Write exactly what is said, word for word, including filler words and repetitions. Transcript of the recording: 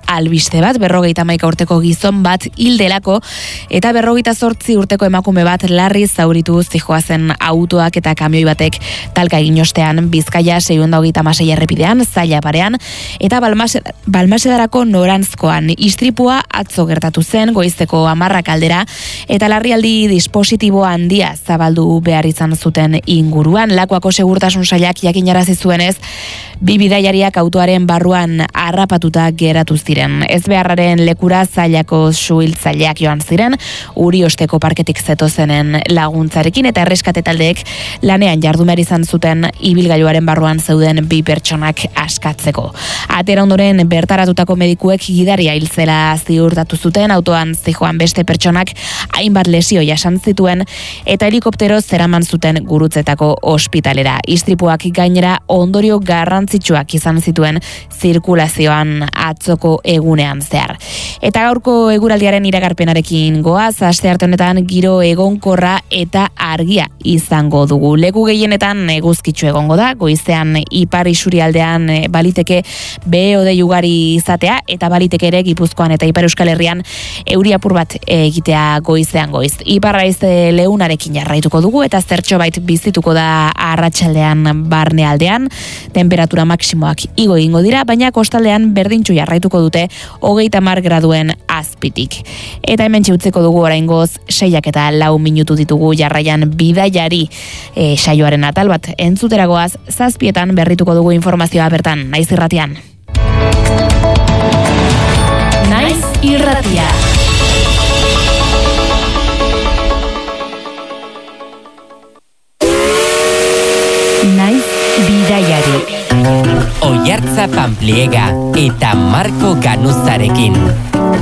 albiste bat, berrogeita hamaika urteko gizon bat hildelako, eta berrogeita zortzi urteko emakume bat larri zauritu zijoazen autoak eta kamioi batek talka egin ostean Bizkaia seiehun eta hogeita hamasei errepidean, Zaila parean, eta Balmase, Balmasedarako noranzkoan. Istripua atzo gertatu zen, goizeko hamarrak aldera, eta larrialdi dispositibo handia zabaldu behar izan zuten inguruan. Lakuako segurtasun sailak jakinarazi zuenez, bi bidaiariak autoaren barruan harrapatuta geratu ziren. Ez beharraren lekura Zailako suhiltzaileak joan ziren, Uriosteko parketik zetozenen laguntzarekin, eta erreskate taldeek lanean jardu behar izan zuten ibilgailuaren barruan zeuden bi pertsonak askatzeko. Atera ondoren bertaratutako medikuek gidaria hiltzela ziurtatu zuten, autoan zijoan beste pertsonak hainbat lesio jasan zituen, eta helikoptero zeraman zuten Gurutzetako ospitalera. Istripuak gainera ondorio garrantzitsuak izan zituen zirkulazioan atzoko egunean zehar. Eta gaurko eguraldiaren iragarpenarekin goaz, astearte honetan giro egonkorra eta argia izango dugu. Leku gehienetan eguzkitsu egongo da, goizean ipar isurialdean baliteke behe-hodei ugari izatea, eta baliteke ere Gipuzkoan eta Ipar Euskal Herrian euri apur bat egitea goizean goiz. Iparra haize leunarekin jarraituko dugu, eta zertxo bait bizituko da arratsaldean barnealdean, temperatura maksimoak igo egingo dira, baina kostaldean berdintxu jarraituko dute hogeita hamar graduen azpitik. Eta hemen txutzeko dugu oraingoz seiak eta lau minutu ditugu jarraian bidaiari e, saioaren atal bat entzuteragoaz, zazpietan berrituko dugu informazioa bertan, Naiz Irratian. Naiz Irratia. Naiz bidaiari. Oiartza Pampliega eta Marko Ganuzarekin.